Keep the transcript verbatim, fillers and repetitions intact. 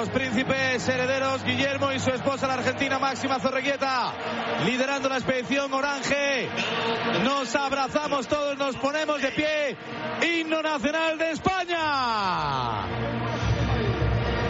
Los príncipes herederos, Guillermo y su esposa, la argentina Máxima Zorreguieta, liderando la expedición Orange. Nos abrazamos todos, nos ponemos de pie. Himno nacional de España.